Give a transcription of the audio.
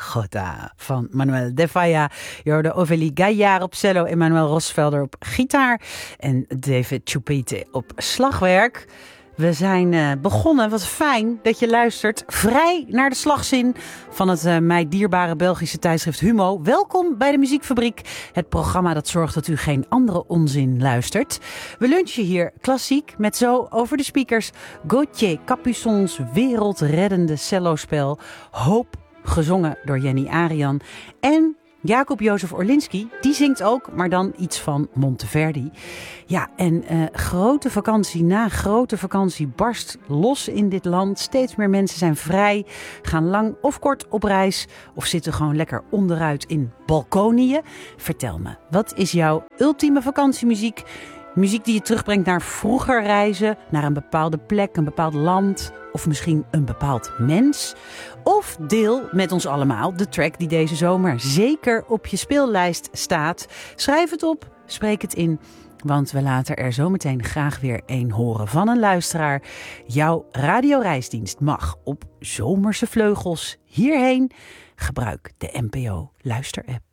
Jota van Manuel de Falla. Je hoorde Ovelie Gaillard op cello, Emmanuel Rosvelder op gitaar en David Chupete op slagwerk. We zijn begonnen. Wat fijn dat je luistert. Vrij naar de slagzin van het mij dierbare Belgische tijdschrift Humo. Welkom bij de Muziekfabriek. Het programma dat zorgt dat u geen andere onzin luistert. We lunchen hier klassiek met zo over de speakers Gauthier Capuçons wereldreddende cellospel Hoop, gezongen door Jenny Arian. En Jacob Jozef Orlinski, die zingt ook, maar dan iets van Monteverdi. Ja, en grote vakantie na grote vakantie barst los in dit land. Steeds meer mensen zijn vrij, gaan lang of kort op reis of zitten gewoon lekker onderuit in Balkonië. Vertel me, wat is jouw ultieme vakantiemuziek? Muziek die je terugbrengt naar vroeger reizen, naar een bepaalde plek, een bepaald land of misschien een bepaald mens. Of deel met ons allemaal de track die deze zomer zeker op je speellijst staat. Schrijf het op, spreek het in, want we laten er zometeen graag weer een horen van een luisteraar. Jouw radioreisdienst mag op zomerse vleugels hierheen. Gebruik de NPO Luister-app.